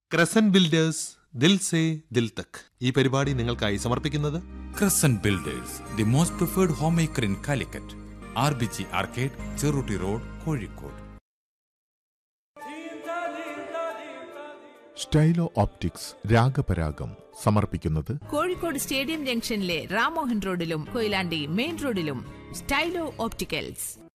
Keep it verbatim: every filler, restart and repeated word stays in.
Crescent builders ദിൽ say ദിൽ തക് ഈ പരിപാടി നിങ്ങൾക്കായി സമർപ്പിക്കുന്നത് Crescent Builders, the most preferred homemaker in Calicut. R B G Arcade, Cheruti Road, Kozhikode. സ്റ്റൈലോ optics രാഗപരാഗം സമർപ്പിക്കുന്നത് Kozhikode stadium ജംഗ്ഷനിലെ റാമോഹൻ റോഡിലും കൊയിലാണ്ടി മെയിൻ റോഡിലും സ്റ്റൈലോ ഓപ്റ്റിക്കൽസ്.